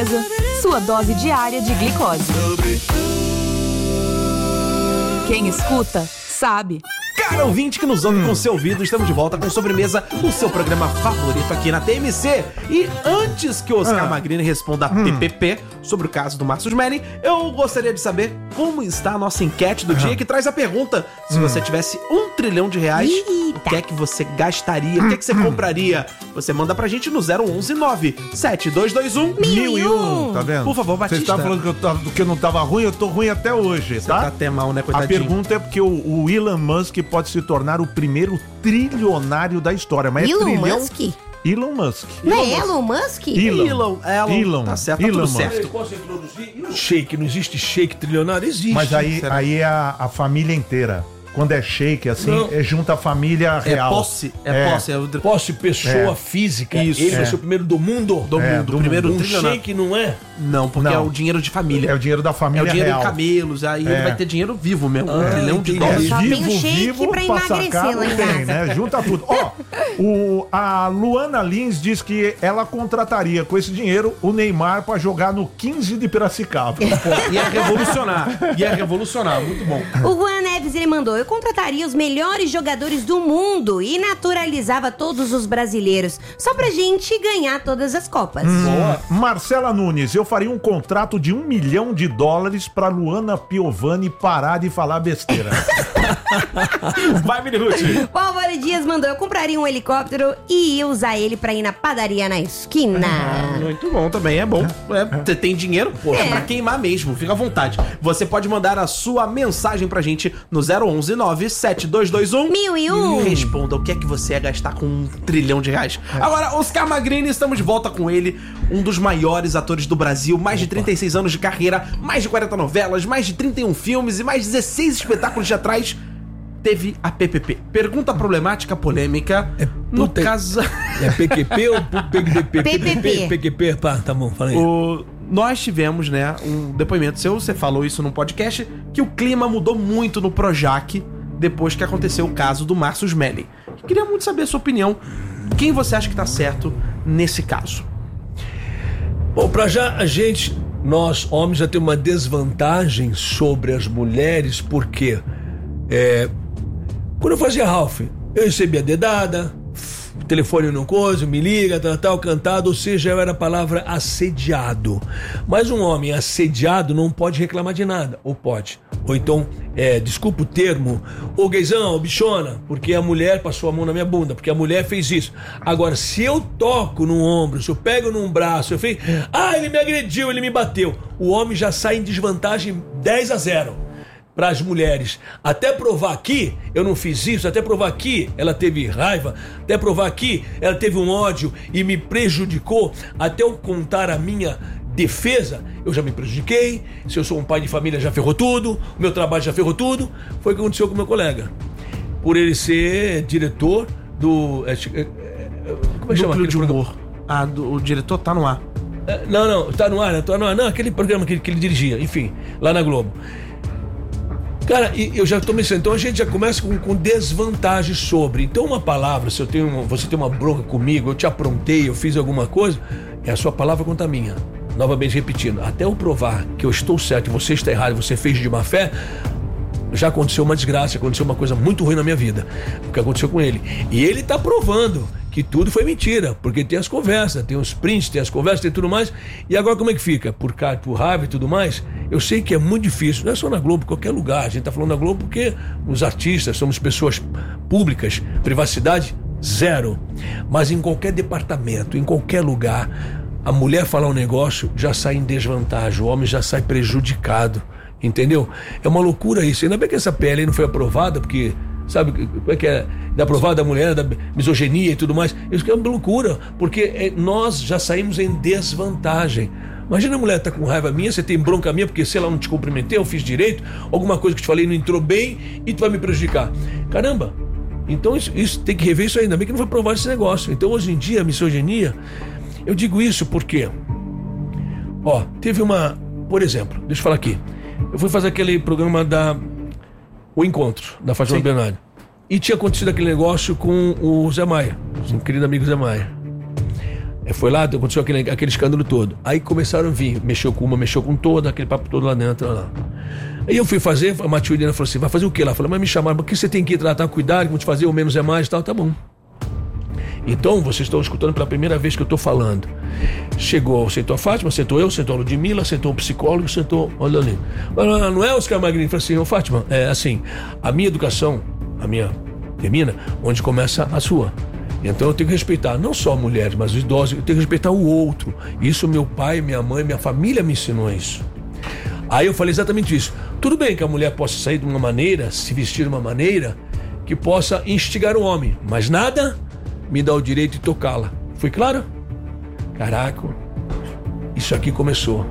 Sobremesa, sua dose diária de glicose. Quem escuta, sabe. Cara ouvinte que nos ouve com seu ouvido, estamos de volta com Sobremesa, o seu programa favorito aqui na TMC. E antes que o Oscar Magrini responda a PPP sobre o caso do Márcio Smelling, eu gostaria de saber como está a nossa enquete do dia, que traz a pergunta: se você tivesse R$1 trilhão, o que é que você gastaria? O que é que você compraria? Você manda pra gente no 011 97221 1001. Tá vendo? Por favor, Batista. Você estava falando que eu não tava ruim, eu tô ruim até hoje, Você tá? tá até mal, né, A coitadinho? pergunta é porque o Elon Musk pode se tornar o primeiro trilionário da história. Mas Elon é trilhão... Musk? Elon Musk. Não é Elon Musk? Elon. Tá certo, Elon tudo Musk. certo. Eu posso introduzir? E o shake? Não existe shake trilionário? Existe. Mas aí é a família inteira. Quando é shake, assim, Não. junta a família real. Posse. Posse pessoa física. Isso. Ele vai ser o primeiro do mundo. Do mundo, o primeiro Um trilionário. shake não é? Não, porque Não. é o dinheiro de família. É o dinheiro da É família o dinheiro real. em camelos, aí ele vai ter dinheiro vivo mesmo. Ah, Um trilhão de entendi. dólares. Só tem o shake pra pra sacar emagrecer lá não em tem, casa. né? Junta tudo. Ó, a Luana Lins diz que ela contrataria com esse dinheiro o Neymar pra jogar no 15 de Piracicaba. Ia revolucionar, muito bom. O Juan Neves, ele mandou: eu contrataria os melhores jogadores do mundo e naturalizava todos os brasileiros, só pra gente ganhar todas as Copas. Marcela Nunes, eu faria um contrato de $1 milhão pra Luana Piovani parar de falar besteira. Vai, Mini Ruth. O Álvaro Dias mandou: eu compraria um helicóptero e ia usar ele pra ir na padaria na esquina. Muito bom também, é bom. Você tem dinheiro? Poxa, pra queimar mesmo, fica à vontade. Você pode mandar a sua mensagem pra gente no 011 97221 1001. Responda o que é que você ia gastar com R$1 trilhão. Agora, Oscar Magrini, estamos de volta com ele, um dos maiores atores do Brasil, mais de 36 anos de carreira, mais de 40 novelas, mais de 31 filmes e mais de 16 espetáculos teatrais. Teve a PPP. Pergunta problemática, polêmica. No caso... É PQP ou PQP? PPP. PQP, pá, tá bom, falei. Nós tivemos, né, um depoimento seu, você falou isso num podcast, que o clima mudou muito no Projac depois que aconteceu o caso do Márcio Smelling. Queria muito saber a sua opinião. Quem você acha que tá certo nesse caso? Bom, pra já nós homens já temos uma desvantagem sobre as mulheres, porque quando eu fazia Ralph, eu recebia dedada, o telefone não coisa, me liga, tal, cantado, ou seja, eu era a palavra assediado. Mas um homem assediado não pode reclamar de nada, ou pode. Ou então, desculpa o termo, ô gaysão, ô bichona, porque a mulher passou a mão na minha bunda, porque a mulher fez isso. Agora, se eu toco no ombro, se eu pego num braço, eu fiz, ele me agrediu, ele me bateu, o homem já sai em desvantagem 10-0. Para as mulheres, até provar que eu não fiz isso, até provar que ela teve raiva, até provar que ela teve um ódio e me prejudicou, até eu contar a minha defesa, eu já me prejudiquei. Se eu sou um pai de família, já ferrou tudo, o meu trabalho já ferrou tudo. Foi o que aconteceu com o meu colega, por ele ser diretor do como é que chama? Núcleo de Humor. O diretor tá no ar. Não, tá no ar, não, aquele programa que ele dirigia, enfim, lá na Globo. Cara, eu já tô pensando, então a gente já começa com desvantagem sobre. Então uma palavra, se você tem uma bronca comigo, eu te aprontei, eu fiz alguma coisa, é a sua palavra contra a minha. Novamente repetindo, até eu provar que eu estou certo e você está errado, você fez de má fé, já aconteceu uma desgraça, aconteceu uma coisa muito ruim na minha vida, o que aconteceu com ele. E ele tá provando que tudo foi mentira, porque tem as conversas, tem os prints, tem as conversas, tem tudo mais. E agora como é que fica? Por raiva e tudo mais? Eu sei que é muito difícil, não é só na Globo, em qualquer lugar. A gente tá falando na Globo porque os artistas somos pessoas públicas, privacidade zero. Mas em qualquer departamento, em qualquer lugar, a mulher falar um negócio já sai em desvantagem, o homem já sai prejudicado, entendeu? É uma loucura isso. Ainda bem que essa PL não foi aprovada, porque sabe como é que é? Da aprovada da mulher, da misoginia e tudo mais. Isso que é uma loucura, porque nós já saímos em desvantagem. Imagina a mulher tá com raiva minha, você tem bronca minha porque, sei lá, não te cumprimentei, eu fiz direito, alguma coisa que te falei não entrou bem e tu vai me prejudicar. Caramba! Então isso tem que rever isso ainda bem que não foi aprovado esse negócio. Então hoje em dia a misoginia, eu digo isso porque teve por exemplo, deixa eu falar aqui, eu fui fazer aquele programa O Encontro, da Fátima Bernardi, e tinha acontecido aquele negócio com o Zé Maia, o querido amigo Zé Maia. Foi lá, aconteceu aquele escândalo todo. Aí começaram a vir, mexeu com uma, mexeu com toda, aquele papo todo lá dentro. Lá. Aí eu fui fazer, a Matilde falou assim, vai fazer o quê? Ela falou, mas me chamaram, porque você tem que ir tratar, cuidar, vamos te fazer o menos é mais e tal, tá bom. Então, vocês estão escutando pela primeira vez que eu estou falando. Sentou a Fátima, sentou eu, sentou a Ludmilla, sentou o psicólogo, sentou... Olha ali. Não é Oscar Magrini? Falei assim, Fátima, é assim, a minha educação, a minha termina onde começa a sua. Então eu tenho que respeitar não só mulheres, mas os idosos, eu tenho que respeitar o outro. Isso meu pai, minha mãe, minha família me ensinou isso. Aí eu falei exatamente isso. Tudo bem que a mulher possa sair de uma maneira, se vestir de uma maneira que possa instigar o homem, mas nada me dá o direito de tocá-la. Foi claro? Caraca, isso aqui começou.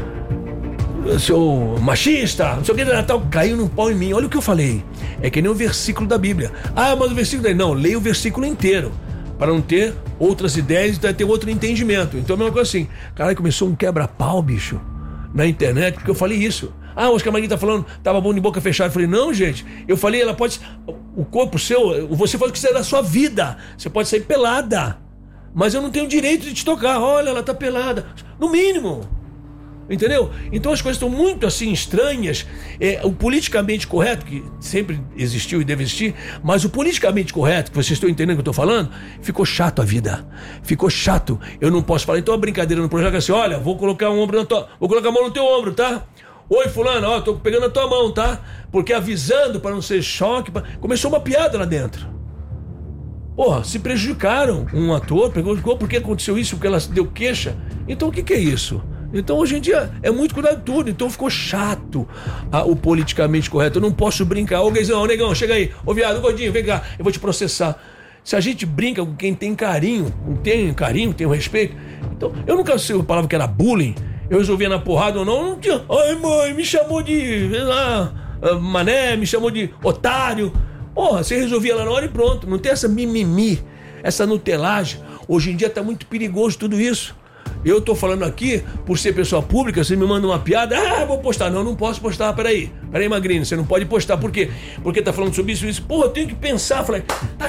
Eu sou machista, não sei o que, Natal caiu num pau em mim. Olha o que eu falei. É que nem o versículo da Bíblia. Ah, mas o versículo daí. Não, leia o versículo inteiro. Para não ter outras ideias e ter outro entendimento. Então, a mesma coisa assim. Caralho, começou um quebra-pau, bicho, na internet, porque eu falei isso. Ah, o Oscar Magrini tá falando, tava bom de boca fechada. Eu falei, não, gente. Eu falei, ela pode. O corpo seu, você faz o que quiser da sua vida. Você pode sair pelada. Mas eu não tenho direito de te tocar. Olha, ela tá pelada. No mínimo. Entendeu? Então as coisas estão muito assim estranhas. O politicamente correto, que sempre existiu e deve existir, mas o politicamente correto, que vocês estão entendendo o que eu estou falando, ficou chato a vida. Ficou chato. Eu não posso falar. Então a brincadeira no projeto é assim: olha, vou colocar a mão no teu ombro, tá? Oi, fulano, ó, tô pegando a tua mão, tá? Porque avisando para não ser choque. Começou uma piada lá dentro. Porra, se prejudicaram. Um ator perguntou por que aconteceu isso, porque ela deu queixa. Então o que é isso? Então hoje em dia é muito cuidado de tudo. Então ficou chato o politicamente correto. Eu não posso brincar. Ô Guizão, ô Negão, chega aí. Ô viado, ô gordinho, vem cá, eu vou te processar. Se a gente brinca com quem tem carinho, tem um respeito. Então, eu nunca sei a palavra que era bullying. Eu resolvia na porrada ou não tinha. Ai mãe, me chamou de, sei lá, mané, me chamou de otário. Porra, você resolvia lá na hora e pronto. Não tem essa mimimi, essa nutelagem. Hoje em dia tá muito perigoso tudo isso. Eu tô falando aqui, por ser pessoa pública, você me manda uma piada, vou postar. Não posso postar, peraí, Magrini, você não pode postar. Por quê? Porque tá falando sobre isso. Porra, eu tenho que pensar. Falei, tá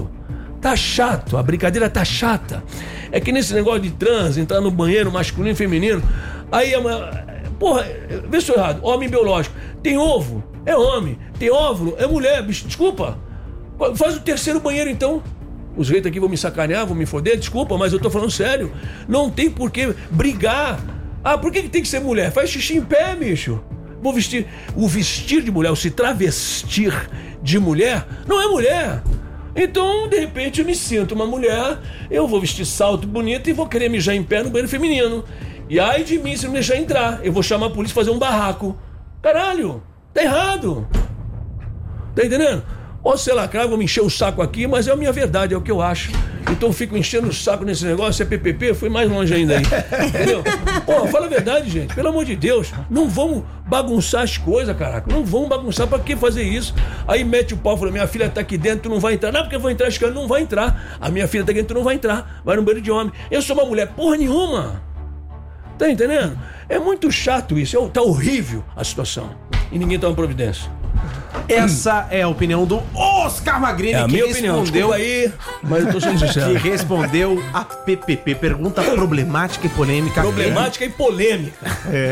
chato, a brincadeira tá chata. É que nesse negócio de trans, entrar no banheiro masculino e feminino, aí porra, vê se eu errado, homem biológico, tem ovo, é homem, tem óvulo, é mulher, bicho, desculpa, faz o terceiro banheiro então. Os reitos aqui vão me sacanear, vão me foder, desculpa, mas eu tô falando sério. Não tem por que brigar. Ah, por que tem que ser mulher? Faz xixi em pé, bicho. Vou vestir. O vestir de mulher, o se travestir de mulher, não é mulher. Então, de repente, eu me sinto uma mulher, eu vou vestir salto bonito e vou querer mijar em pé no banheiro feminino. E ai de mim se não deixar entrar. Eu vou chamar a polícia e fazer um barraco. Caralho, tá errado. Tá entendendo? Ou sei lá, cara, vou me encher o saco aqui, mas é a minha verdade, é o que eu acho. Então eu fico enchendo o saco nesse negócio, é PPP, fui mais longe ainda aí. Entendeu? Pô, fala a verdade, gente, pelo amor de Deus, não vamos bagunçar as coisas, caraca, não vamos bagunçar, pra que fazer isso? Aí mete o pau, fala, minha filha tá aqui dentro, tu não vai entrar. Não, porque eu vou entrar, acho que não vai entrar. A minha filha tá aqui dentro, tu não vai entrar, vai no banheiro de homem. Eu sou uma mulher, porra nenhuma. Tá entendendo? É muito chato isso, tá horrível a situação. E ninguém toma providência. Essa é a opinião do Oscar Magrini, a minha opinião, desculpa aí, mas eu tô sendo sincero. Que respondeu a PPP. Pergunta problemática e polêmica. Problemática e polêmica.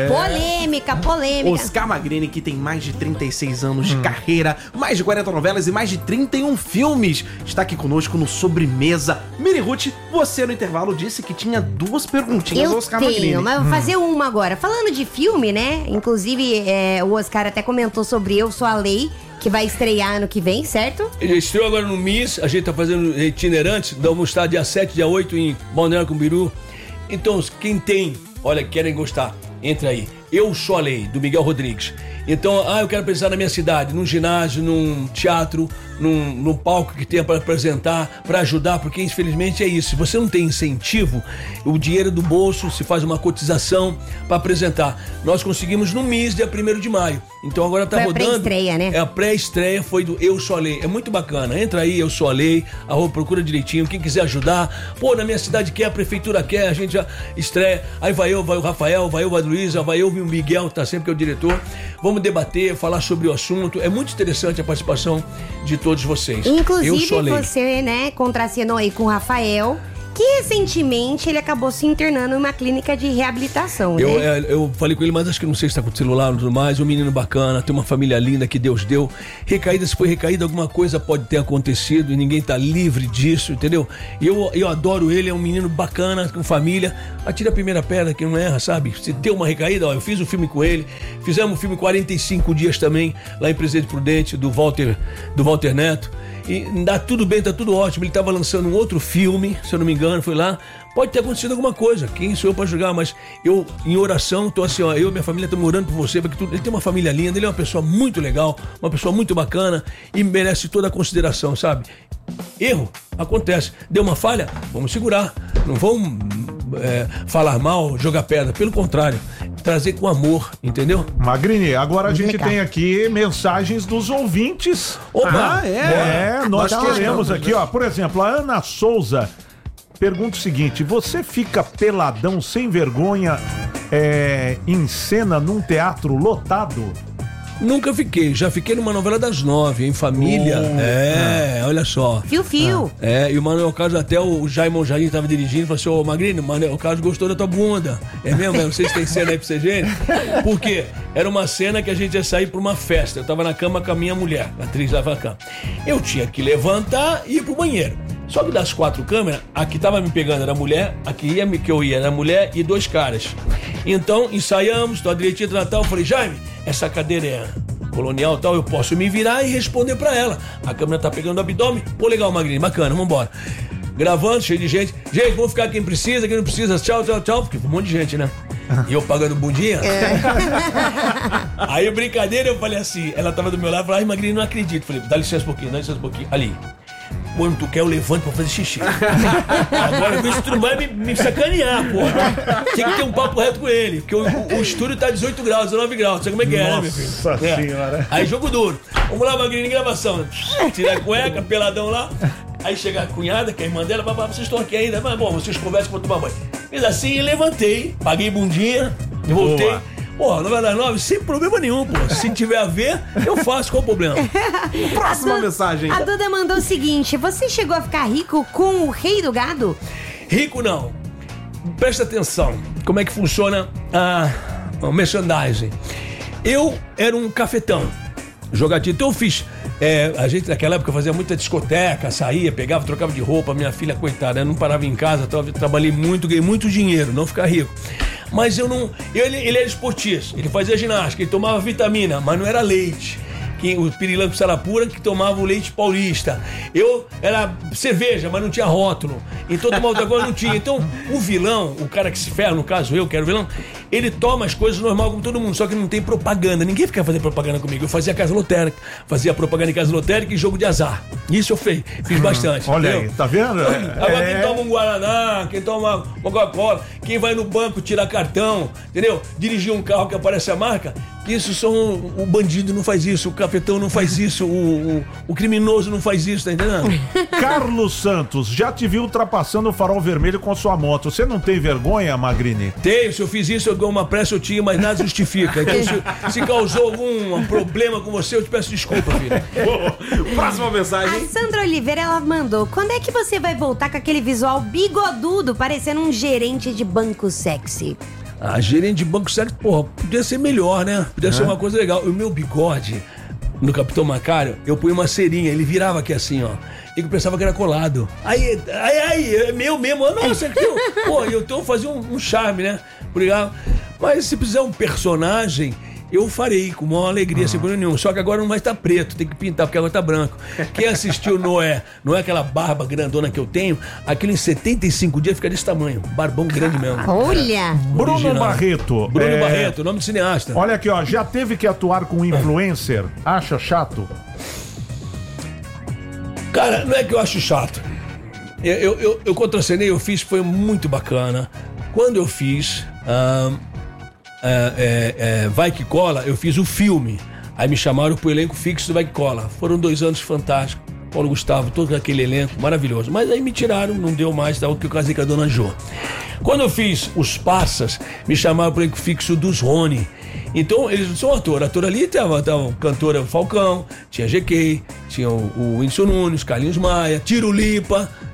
Polêmica. Oscar Magrini, que tem mais de 36 anos de carreira, mais de 40 novelas e mais de 31 filmes, está aqui conosco no Sobremesa. Miri Ruth, você no intervalo disse que tinha 2 perguntinhas ao Oscar Magrini. Mas eu vou fazer uma agora. Falando de filme, né? Inclusive, o Oscar até comentou sobre Eu Sou a Lei, que vai estrear ano que vem, certo? Ele estreou agora no MIS, a gente tá fazendo itinerantes, vamos estar dia 7, dia 8 em Balneário Camboriú. Então, quem tem, olha, querem gostar, entra aí. Eu Sou a Lei, do Miguel Rodrigues. Então, eu quero apresentar na minha cidade, num ginásio, num teatro, num palco que tenha para apresentar, para ajudar, porque infelizmente é isso. Se você não tem incentivo, o dinheiro do bolso, se faz uma cotização para apresentar. Nós conseguimos no MIS, dia 1º de maio. Então agora tá rodando. A pré-estreia, né? A pré-estreia foi do Eu Sou a Lei. É muito bacana. Entra aí, Eu Sou a Lei, procura direitinho. Quem quiser ajudar, na minha cidade quer, a prefeitura quer, a gente já estreia. Aí vai eu, vai o Rafael, vai eu, vai a Luísa, vai eu, o Miguel, tá sempre que é o diretor. Vamos debater, falar sobre o assunto. É muito interessante a participação de todos vocês. Inclusive, você, né, contracenou aí com o Rafael, que recentemente ele acabou se internando em uma clínica de reabilitação, né? Eu falei com ele, mas acho que não sei se tá com o celular e tudo mais. Um menino bacana, tem uma família linda que Deus deu. Recaída, se foi recaída, alguma coisa pode ter acontecido e ninguém tá livre disso, entendeu? E eu adoro ele, é um menino bacana, com família. Atira a primeira pedra que não erra, sabe? Se deu uma recaída, ó, eu fiz um filme com ele. Fizemos um filme 45 dias também, lá em Presidente Prudente, do Walter Neto. E dá tudo bem, tá tudo ótimo. Ele tava lançando um outro filme, se eu não me engano, foi lá. Pode ter acontecido alguma coisa, quem sou eu pra julgar, mas eu, em oração, tô assim, ó, eu e minha família estamos orando por você, porque ele tem uma família linda, ele é uma pessoa muito legal, uma pessoa muito bacana e merece toda a consideração, sabe? Erro, acontece. Deu uma falha, vamos segurar. Não vamos falar mal, jogar pedra, pelo contrário, trazer com amor, entendeu? Magrini, agora a gente tem aqui mensagens dos ouvintes. Opa! Nós queremos aqui, ó, por exemplo, a Ana Souza pergunta o seguinte: você fica peladão sem vergonha em cena num teatro lotado? Nunca fiquei, já fiquei numa novela das 9, em família. Olha só. Fio. E o Manuel Carlos, até o Jaimon Jair tava dirigindo, falou assim: ô Magrini, o Manuel Carlos gostou da tua bunda. É mesmo? Não sei se tem cena aí pra você ver. Por quê? Era uma cena que a gente ia sair pra uma festa. Eu tava na cama com a minha mulher, a atriz da cama. Eu tinha que levantar e ir pro banheiro. Só que das 4 câmeras, a que tava me pegando era a mulher, a que eu ia era a mulher e 2 caras. Então, ensaiamos, tô direitinho, tal. Eu falei: Jaime, essa cadeira é colonial tal, eu posso me virar e responder pra ela. A câmera tá pegando o abdômen. Pô, legal, Magrini, bacana, vambora. Gravando, cheio de gente. Gente, vamos ficar quem precisa, quem não precisa. Tchau, porque um monte de gente, né? E eu pagando bundinha. Aí, brincadeira, eu falei assim, ela tava do meu lado, falei: ai, Magrini, não acredito. Falei: dá licença um pouquinho. Ali. Quando tu quer, eu levanto pra fazer xixi. Agora, vê se tu não vai me sacanear, porra. Tinha que ter um papo reto com ele, porque o estúdio tá 18 graus, 19 graus. Sabe como é que é, né, meu filho? Nossa senhora. Aí, jogo duro. Vamos lá, Magrini, gravação. Tira a cueca, peladão lá. Aí chega a cunhada, que é a irmã dela: papá, vocês estão aqui ainda? Mas, bom, vocês conversam pra tomar banho. Fiz assim, levantei, paguei bundinha, voltei. Boa. Pô, novela das 9, sem problema nenhum, pô. Se tiver a ver, eu faço, qual o problema? Próxima mensagem. A Duda mandou o seguinte: você chegou a ficar rico com o Rei do Gado? Rico não. Presta atenção, como é que funciona o merchandising. Eu era um cafetão, jogadinho. Então eu fiz... a gente naquela época fazia muita discoteca, saía, pegava, trocava de roupa. Minha filha, coitada, não parava em casa, trabalhei muito, ganhei muito dinheiro, não ficar rico. Mas eu não... Ele era esportista, ele fazia ginástica, ele tomava vitamina, mas não era leite. O pirilampo Sarapura que tomava o leite paulista. Eu era cerveja, mas não tinha rótulo. Então tomava outra coisa, não tinha. Então o vilão, o cara que se ferra, no caso eu que era o vilão, ele toma as coisas normal como todo mundo, só que não tem propaganda. Ninguém fica fazendo propaganda comigo. Eu fazia casa lotérica, fazia propaganda em casa lotérica e jogo de azar. Isso eu fiz bastante. Olha entendeu? Aí, tá vendo? Agora quem toma um Guaraná, quem toma uma Coca-Cola, quem vai no banco tirar cartão, entendeu? Dirigir um carro que aparece a marca, isso são... O bandido não faz isso, o cafetão não faz isso, o criminoso não faz isso, tá entendendo? Carlos Santos, já te vi ultrapassando o farol vermelho com sua moto. Você não tem vergonha, Magrini? Tenho, se eu fiz isso, eu ganhei uma pressa, eu tinha, mas nada justifica. Então, se causou algum problema com você, eu te peço desculpa, filho. Próxima mensagem. A Sandra Oliveira, ela mandou: quando é que você vai voltar com aquele visual bigodudo, parecendo um gerente de banco sexy? Gerente de banco sexy, porra, podia ser melhor, né? Podia ser uma coisa legal. O meu bigode, no Capitão Macário, eu punha uma cerinha, ele virava aqui assim, ó. E eu pensava que era colado. Aí, é meu mesmo. Nossa, aqui, pô, eu tô fazendo um charme, né? Obrigado. Mas se precisar um personagem, eu farei com maior alegria, sem problema nenhum. Só que agora não vai estar preto, tem que pintar, porque agora tá branco. Quem assistiu Noé, não é aquela barba grandona que eu tenho, aquilo em 75 dias fica desse tamanho. Barbão grande mesmo. Olha! Bruno Original. Barreto. Bruno Barreto, nome de cineasta. Olha aqui, ó, já teve que atuar com influencer? Acha chato? Cara, não é que eu acho chato. Eu contracenei, eu fiz, foi muito bacana. Quando eu fiz Vai Que Cola, eu fiz o filme. Aí me chamaram pro elenco fixo do Vai Que Cola. Foram 2 anos fantásticos. Paulo Gustavo, todo aquele elenco maravilhoso. Mas aí me tiraram, não deu mais, tal, que eu casei com a Dona Jo. Quando eu fiz Os Passas, me chamaram pro elenco fixo dos Rony. Então, eles não são ator. Ator ali tava cantora Falcão, tinha GK, tinha o Whindersson Nunes, Carlinhos Maia, Tiro Lipa,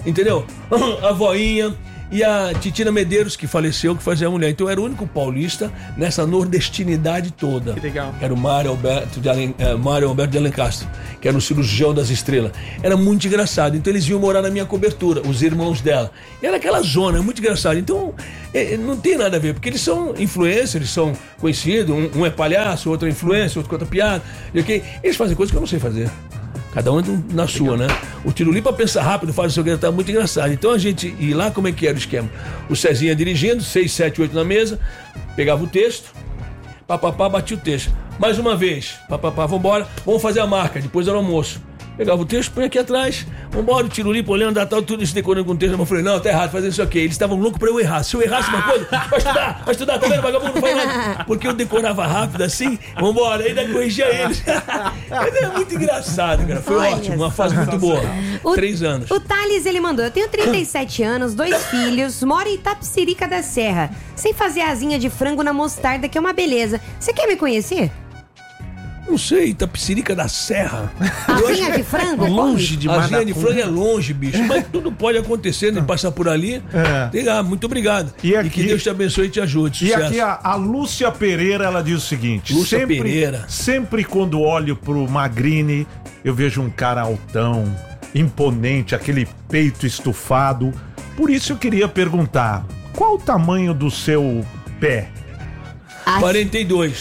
entendeu? A voinha e a Titina Medeiros, que faleceu, que fazia a mulher. Então eu era o único paulista nessa nordestinidade toda. Que legal. Era o Mário Alberto de Alencastro, que era o cirurgião das estrelas. Era muito engraçado. Então eles vinham morar na minha cobertura, os irmãos dela. E era aquela zona, muito engraçado. Então não tem nada a ver, porque eles são influencers, eles são conhecidos. Um é palhaço, outro é influencer, outro conta piada. Eles fazem coisas que eu não sei fazer. Cada um na sua, né? O Tirulipa pensa rápido, faz o seu que tá muito engraçado. Então a gente ia lá, como é que era o esquema? O Cezinha dirigindo, 6, 7, 8 na mesa, pegava o texto, batia o texto. Mais uma vez, vambora, vamos fazer a marca, depois era o almoço. Pegava o texto, põe aqui atrás, vambora, o Tirulipa olhando, tal, tudo isso decorando com o texto. Eu falei, não, tá errado, fazendo isso aqui. Eles estavam loucos pra eu errar. Se eu errasse uma coisa, vai estudar, tá vendo, vagabundo, não faz nada. Porque eu decorava rápido assim, vambora, ainda corrigia eles. Mas era muito engraçado, cara, foi ótimo, uma fase muito boa. 3 anos. O Thales, ele mandou, eu tenho 37 anos, 2 filhos, moro em Itapecerica da Serra, sem fazer asinha de frango na mostarda, que é uma beleza. Você quer me conhecer? Não sei, Itapecerica da Serra. Asinha de frango? Longe demais. Asinha de frango é longe, bicho. Mas tudo pode acontecer, né? Passar por ali. Muito obrigado. E que Deus te abençoe e te ajude. Sucesso. E aqui a Lúcia Pereira, ela diz o seguinte. Lúcia Pereira. Sempre quando olho pro Magrini, eu vejo um cara altão, imponente, aquele peito estufado. Por isso eu queria perguntar, qual o tamanho do seu pé? 42.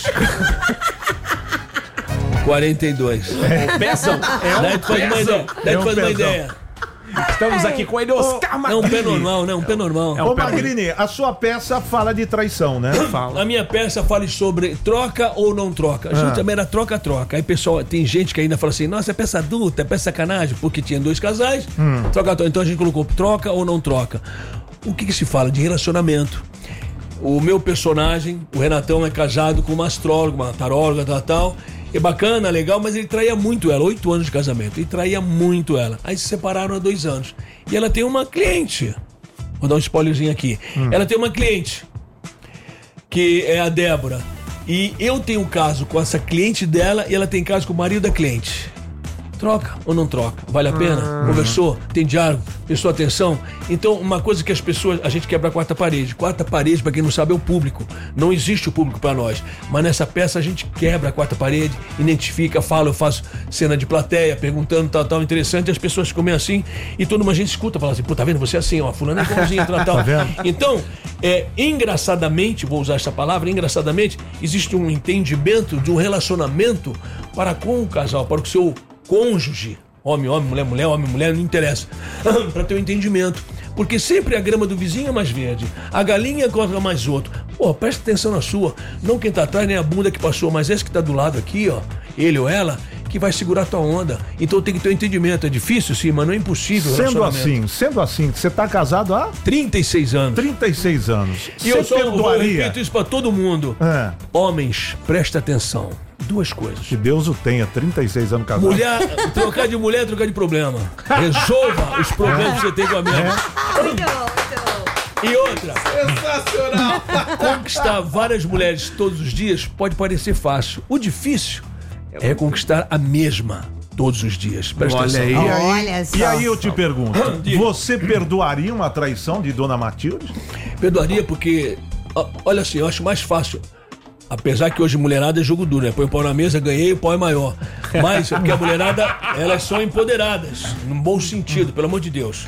42. Peçam. Daí tu faz uma ideia. Estamos aqui com ele, Oscar Magrini. É um pé normal, né? Um pé normal. Ô Magrini, a sua peça fala de traição, né? Fala. A minha peça fala sobre troca ou não troca. A gente também era troca-troca. Aí pessoal, tem gente que ainda fala assim, nossa, é peça adulta, é peça sacanagem, porque tinha 2 casais, troca-troca. Então a gente colocou troca ou não troca. O que se fala? De relacionamento. O meu personagem, o Renatão, é casado com uma astróloga, uma taróloga, tal. É bacana, legal, mas ele traía muito ela. 8 anos de casamento. Ele traía muito ela. Aí se separaram há 2 anos. E ela tem uma cliente. Vou dar um spoilerzinho aqui. Ela tem uma cliente, que é a Débora. E eu tenho um caso com essa cliente dela e ela tem caso com o marido da cliente. Troca ou não troca? Vale a pena? Conversou? Tem diálogo? Prestou atenção? Então, uma coisa que as pessoas... A gente quebra a quarta parede. Quarta parede, pra quem não sabe, é o público. Não existe o público pra nós. Mas nessa peça a gente quebra a quarta parede, identifica, fala, eu faço cena de plateia, perguntando tal, interessante, as pessoas ficam meio assim, e toda uma gente escuta, fala assim, pô, tá vendo? Você é assim, ó, fulano é igualzinho, tal. Tá vendo? Então, engraçadamente, vou usar essa palavra, engraçadamente, existe um entendimento de um relacionamento para com o casal, para o seu cônjuge, homem, mulher, homem, mulher, não interessa, para ter um entendimento, porque sempre a grama do vizinho é mais verde, a galinha corre mais outro. Pô, presta atenção na sua, não quem tá atrás nem a bunda que passou, mas esse que tá do lado aqui, ó, ele ou ela, que vai segurar tua onda. Então tem que ter um entendimento. É difícil, sim, mas não é impossível. Sendo assim, você tá casado há 36 anos. 36 anos. E eu repito isso pra todo mundo. Homens, presta atenção. 2 coisas. Que Deus o tenha, 36 anos casado. Trocar de mulher é trocar de problema. Resolva os problemas que você tem com a minha. E outra. Sensacional. Conquistar várias mulheres todos os dias pode parecer fácil. O difícil é conquistar a mesma todos os dias. Presta Olha atenção. aí. Olha só. E aí eu te pergunto, você perdoaria uma traição de Dona Matilde? Perdoaria porque, olha assim, eu acho mais fácil. Apesar que hoje mulherada é jogo duro, né? Põe o pau na mesa, ganhei, o pau é maior. Mas é porque a mulherada, elas são empoderadas, num bom sentido, pelo amor de Deus.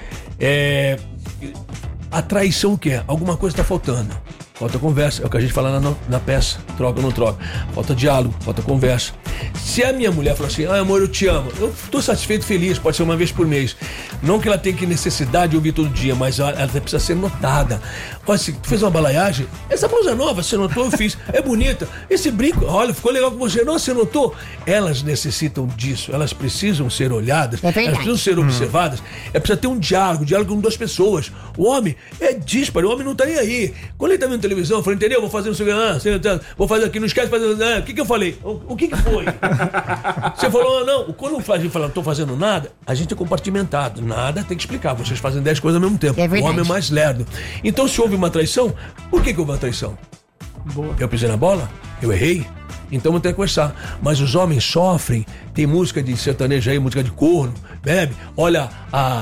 A traição o que é? Alguma coisa está faltando. Falta conversa, é o que a gente fala na peça. Troca ou não troca. Falta diálogo, falta conversa. Se a minha mulher falar assim, amor, eu te amo, eu tô satisfeito, feliz, pode ser uma vez por mês. Não que ela tenha que necessidade de ouvir todo dia, mas ela precisa ser notada. Olha, se tu fez uma balaiagem, essa blusa nova, você notou? Eu fiz. É bonita. Esse brinco, olha, ficou legal com você. Não, você notou? Elas necessitam disso. Elas precisam ser olhadas. Elas precisam ser observadas. Preciso ter um diálogo com 2 pessoas. O homem é dísparo, o homem não tá nem aí. Quando ele tá vendo televisão, eu falei, entendeu? Vou fazer não sei o que, vou fazer aqui, não esquece de fazer. O que eu falei? O que foi? Você falou, não. Quando a gente fala, não tô fazendo nada, a gente é compartimentado. Nada tem que explicar. Vocês fazem 10 coisas ao mesmo tempo. O homem é mais lerdo. Então, se houve uma traição, por que houve uma traição? Boa. Eu pisei na bola? Eu errei? Então vou ter que conversar. Mas os homens sofrem. Tem música de sertanejo aí, música de corno, bebe. Olha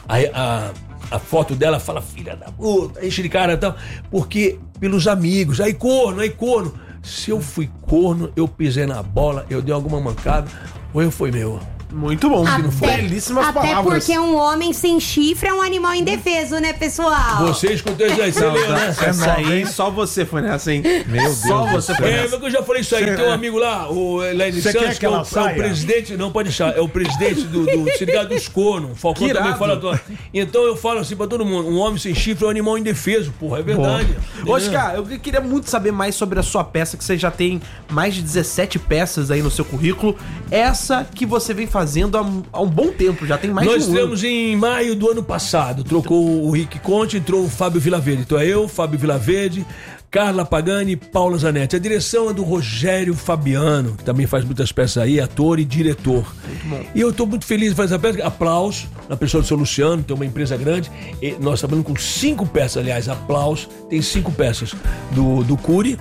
a foto dela, fala, filha da puta, enche de cara e tal, porque pelos amigos, aí corno. Se eu fui corno, eu pisei na bola, eu dei alguma mancada, ou eu fui meu. Muito bom, que não foi. Belíssimas Até palavras. porque um homem sem chifre é um animal indefeso, né, pessoal? Você escutou isso aí, você leu, né? Essa aí, só você foi nessa, hein? Meu Deus Só do você céu. foi É, nessa. mas eu já falei isso aí, tem um amigo lá, o Elaine Você Santos, quer que que é ela o saia? presidente, não pode deixar, é o presidente do Sindicato dos Cornos, o Falcão Que também irado. fala. Então eu falo assim pra todo mundo, um homem sem chifre é um animal indefeso, porra, é verdade. Oscar, eu queria muito saber mais sobre a sua peça, que você já tem mais de 17 peças aí no seu currículo. Essa que você vem fazendo há um bom tempo, já tem mais Nós de um ano. temos em maio do ano passado, trocou o Rick Conte, entrou o Fábio Vilaverde. Então é eu, Fábio Vilaverde, Carla Pagani e Paula Zanetti. A direção é do Rogério Fabiano, que também faz muitas peças aí, ator e diretor. E eu estou muito feliz de fazer essa peça. Aplausos na pessoa do seu Luciano, tem uma empresa grande. E nós trabalhamos com 5 peças, aliás, Aplausos tem 5 peças do Cury.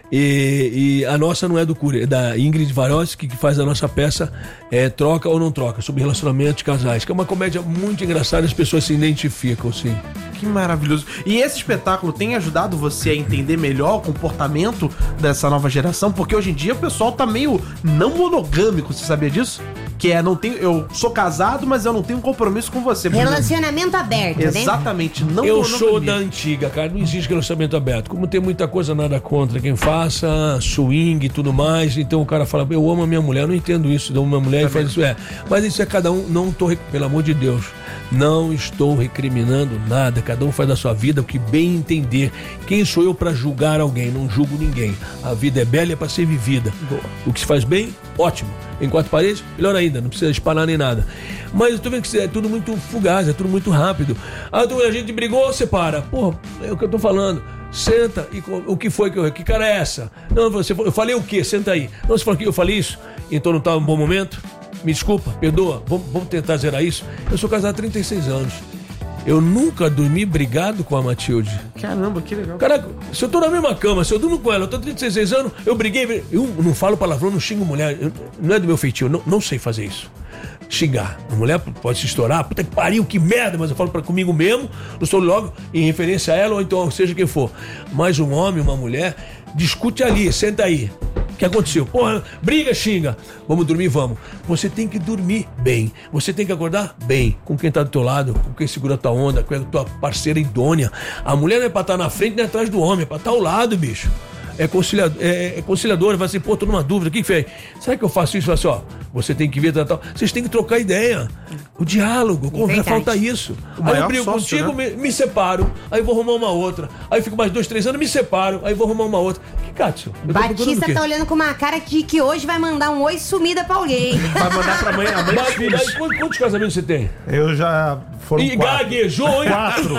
E a nossa não é do Cury, é da Ingrid Varoski, que faz a nossa peça Troca ou Não Troca, sobre relacionamentos de casais, que é uma comédia muito engraçada, as pessoas se identificam, sim. Que maravilhoso. E esse espetáculo tem ajudado você a entender melhor o comportamento dessa nova geração? Porque hoje em dia o pessoal tá meio não monogâmico, você sabia disso? Que eu sou casado, mas eu não tenho compromisso com você. Relacionamento aberto, né? Exatamente, não Eu monogamia. sou da antiga, cara, não existe relacionamento aberto. Como tem muita coisa nada contra quem faça, swing e tudo mais, então o cara fala, eu amo a minha mulher, eu não entendo isso, eu amo a minha mulher e faz isso, Mas isso é cada um, não tô, pelo amor de Deus, não estou recriminando nada, cada um faz da sua vida o que bem entender. Quem sou eu pra julgar alguém? Não julgo ninguém. A vida é bela e é pra ser vivida. O que se faz bem, ótimo. Em 4 paredes, melhor ainda, não precisa espanar nem nada. Mas eu tô vendo que é tudo muito fugaz, é tudo muito rápido. A gente brigou, separa. Porra, é o que eu tô falando. Senta e o que foi que cara é essa? Não, eu falei o quê? Senta aí. Não, você falou que eu falei isso, então não tá um bom momento? Me desculpa, perdoa, vamos tentar zerar isso. Eu sou casado há 36 anos. Eu nunca dormi brigado com a Matilde. Caramba, que legal. Caraca, se eu tô na mesma cama, se eu durmo com ela, eu tô 36 anos, eu briguei, eu não falo palavrão, não xingo mulher, não é do meu feitio, não sei fazer isso. Xingar. A mulher pode se estourar, puta que pariu, que merda, mas eu falo comigo mesmo, não estou logo em referência a ela, ou então seja quem for. Mas um homem, uma mulher, discute ali, senta aí. O que aconteceu? Porra, briga, xinga. Vamos dormir, vamos. Você tem que dormir bem. Você tem que acordar bem. Com quem tá do teu lado, com quem segura a tua onda, com a tua parceira idônea. A mulher não é pra estar na frente nem atrás do homem, é pra estar ao lado, bicho. É conciliadora, vai assim, pô, tô numa dúvida, o que fez? Será que eu faço isso? Fala assim, ó, você tem que vir, tal. Vocês têm que trocar ideia. O diálogo, falta isso. Aí eu brigo contigo, né? me separo, aí vou arrumar uma outra. Aí fico mais 2, 3 anos, me separo, aí vou arrumar uma outra. Que Cássio? Batista tá olhando com uma cara de que hoje vai mandar um oi sumida pra alguém. Vai mandar pra mãe, a mãe dos filhos. Mas quantos casamentos você tem? Eu já foram E 4. gaguejou, hein? 4.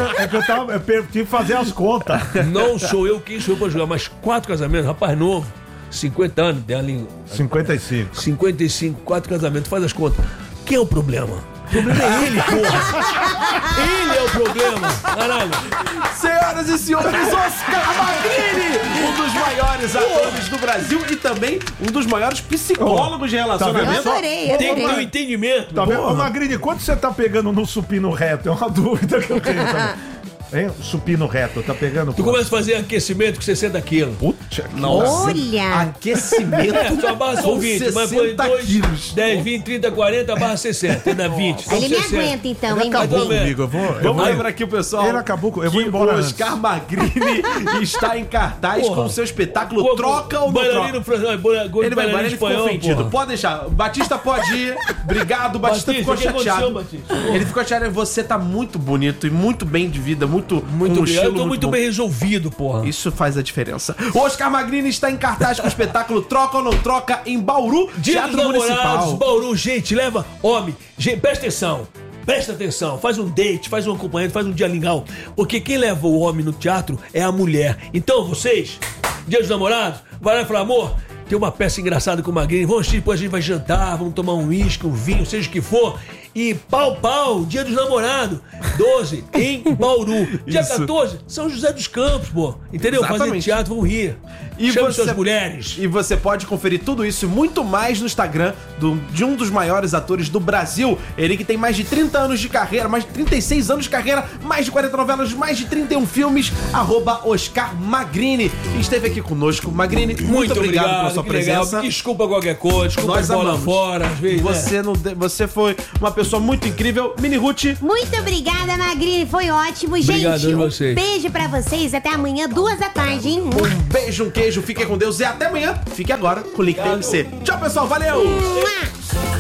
Eu tive que fazer as contas. Não sou eu quem sou eu pra jogar, mas 4 casamentos, rapaz novo, 50 anos, tem ali 55. 55, 4 casamentos, faz as contas. Quem é o problema? O problema é ele, porra! Ele é o problema, caralho! Senhoras e senhores, Oscar Magrini, um dos maiores atores do Brasil e também um dos maiores psicólogos de Eu relacionamento. adorei, Tem que ter um adorei. entendimento. Tá vendo? Ô, Magrini, quanto você tá pegando no supino reto? É uma dúvida que eu tenho também. Hein? Supino reto, tá pegando Tu começa a fazer aquecimento com 60 quilos. Puta, Olha! Aquecimento Sua barra são 20, mas põe 2, 10, 20, 30, 40, barra 60. Ainda 20. São Ele me 60. aguenta então, hein, acabou Bolinho? comigo, eu vou Vamos lembrar aqui o pessoal. Ele acabou com- eu vou que embora o antes. Oscar Magrini está em cartaz Porra. com o seu espetáculo Pô, Troca ou Não bailarino Troca. francês, Ele vai embora, ele ficou espanhol, ofendido. porra. Pode deixar. Batista pode ir. Obrigado, Batista Batista, ficou o que aconteceu, chateado. Batista? Ele ficou chateado. Você tá muito bonito e muito bem de vida, muito com um Muito obrigado. Eu estilo tô muito bom. bem resolvido, porra. Isso faz a diferença. O Oscar Magrini está em cartaz com o espetáculo Troca ou Não Troca em Bauru, Dia dos Teatro Namorados, Municipal. Bauru, gente, leva homem. Gente, presta atenção, faz um date, faz um acompanhamento, faz um dia legal. Porque quem leva o homem no teatro é a mulher. Então, vocês, Dia dos Namorados, vai lá e fala, amor, tem uma peça engraçada com o Magrini, vamos assistir, depois a gente vai jantar, vamos tomar um uísque, um vinho, seja o que for. E pau, Dia dos Namorados. 12 em Bauru. Dia Isso. 14, São José dos Campos, pô. Entendeu? Fazer Exatamente. teatro, vamos rir. E Chame você- suas mulheres. E você pode conferir tudo isso e muito mais no Instagram de um dos maiores atores do Brasil. Ele que tem mais de 30 anos de carreira, mais de 36 anos de carreira, mais de 40 novelas, mais de 31 filmes, @Oscar Magrini. E esteve aqui conosco. Magrini, muito obrigado pela sua que legal. presença. Desculpa qualquer coisa, desculpa Nós a bola amamos. fora, às vezes, né? Você foi uma pessoa muito incrível. Mini Ruth, Muito obrigada, Magrini. Foi ótimo. Obrigado Gente, a um vocês. beijo pra vocês. Até amanhã, 2h, hein? um beijo, um queijo, fiquem com Deus e até amanhã. Fique agora com o Link TMC. Tchau, pessoal, valeu! Mua!